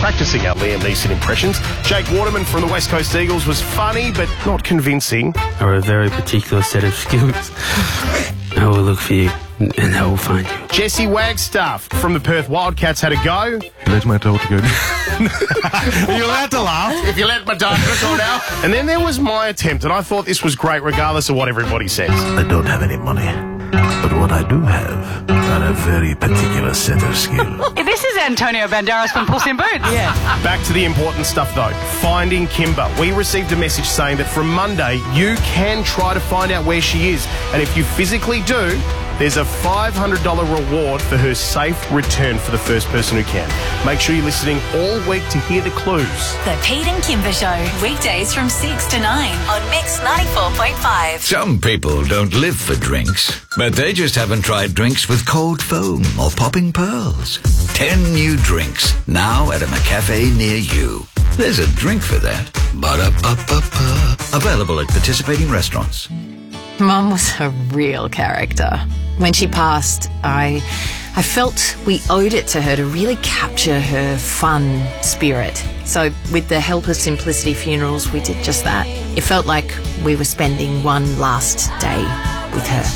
practicing our Liam Neeson impressions. Jake Waterman from the West Coast Eagles was funny, but not convincing. Are a very particular set of skills. I will look for you, and I will find you. Jesse Wagstaff from the Perth Wildcats had a go. Let my daughter go. Are you allowed to laugh? If you let my daughter go now. And then there was my attempt, and I thought this was great regardless of what everybody says. I don't have any money, but what I do have are a very particular set of skills. This is Antonio Banderas from Puss in Boots. Yeah. Back to the important stuff though. Finding Kimber. We received a message saying that from Monday you can try to find out where she is. And if you physically do, there's a $500 reward for her safe return for the first person who can. Make sure you're listening all week to hear the clues. The Pete and Kimber Show, weekdays from 6 to 9 on Mix 94.5. Some people don't live for drinks, but they just haven't tried drinks with cold foam or popping pearls. 10 new drinks, now at a McCafe near you. There's a drink for that. Ba-da-ba-ba-ba. Available at participating restaurants. Mum was a real character. When she passed, I felt we owed it to her to really capture her fun spirit. So with the help of Simplicity Funerals, we did just that. It felt like we were spending one last day with her.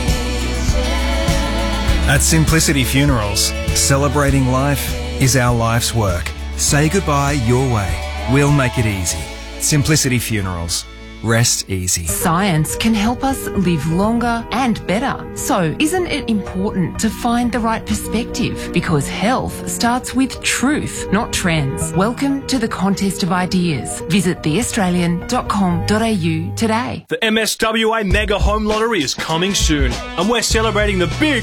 At Simplicity Funerals, celebrating life is our life's work. Say goodbye your way. We'll make it easy. Simplicity Funerals. Rest easy. Science can help us live longer and better. So isn't it important to find the right perspective? Because health starts with truth, not trends. Welcome to the Contest of Ideas. Visit theaustralian.com.au today. The MSWA Mega Home Lottery is coming soon, and we're celebrating the Big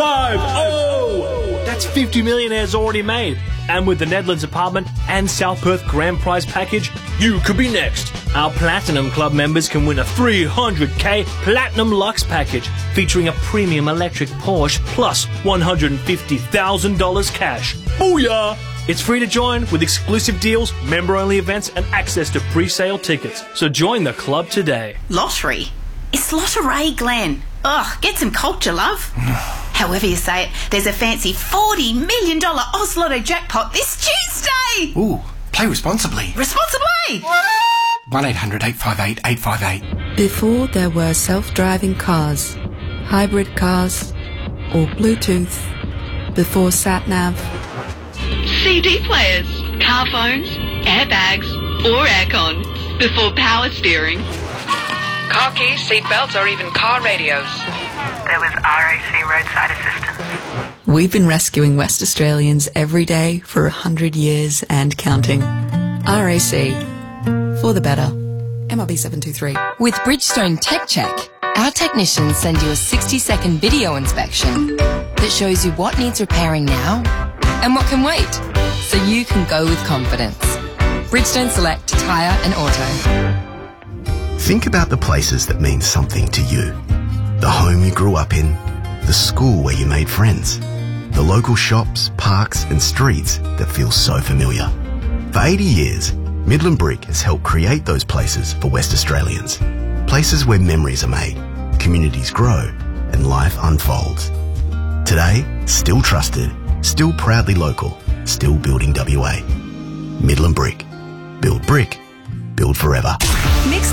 5-0. That's 50 millionaires already made. And with the Nedlands Apartment and South Perth Grand Prize package, you could be next. Our Platinum Club members can win a $300K Platinum Lux package featuring a premium electric Porsche plus $150,000 cash. Booyah! It's free to join with exclusive deals, member-only events and access to pre-sale tickets. So join the club today. Lottery? It's Lottery, Glenn. Ugh, get some culture, love. However you say it, there's a fancy $40 million Oz Lotto jackpot this Tuesday. Ooh, play responsibly. Responsibly? 1-800-858-858. Before there were self-driving cars, hybrid cars, or Bluetooth, before sat-nav, CD players, car phones, airbags, or aircon, before power steering, car keys, seat belts, or even car radios. There was RAC roadside assistance. we've been rescuing West Australians every day for 100 years and counting. RAC. For the better. MRB 723. With Bridgestone Tech Check, our technicians send you a 60-second video inspection that shows you what needs repairing now and what can wait, so you can go with confidence. Bridgestone Select Tyre and Auto. Think about the places that mean something to you. The home you grew up in, the school where you made friends, the local shops, parks and streets that feel so familiar. For 80 years, Midland Brick has helped create those places for West Australians. Places where memories are made, communities grow and life unfolds. Today, still trusted, still proudly local, still building WA. Midland Brick. Build brick. Build forever. Mix